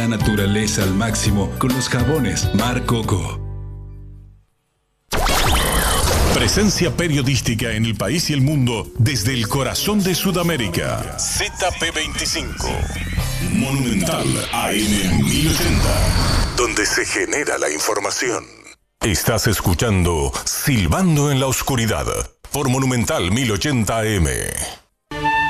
La naturaleza al máximo con los jabones Mar Coco. Presencia periodística en el país y el mundo desde el corazón de Sudamérica. ZP25. Monumental AM 1080. Donde se genera la información. Estás escuchando Silbando en la Oscuridad por Monumental 1080 AM.